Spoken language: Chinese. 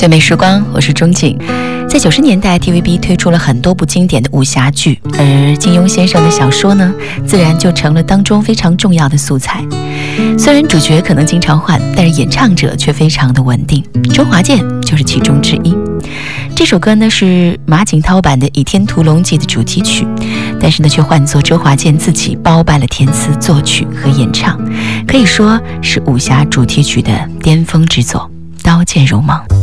最美时光，我是钟景。在90年代 TVB 推出了很多部经典的武侠剧，而金庸先生的小说呢，自然就成了当中非常重要的素材。虽然主角可能经常换，但是演唱者却非常的稳定，周华健就是其中之一。这首歌呢是马景涛版的《倚天屠龙记》的主题曲，但是呢却换作周华健自己包办了填词、作曲和演唱，可以说是武侠主题曲的巅峰之作，刀剑如梦。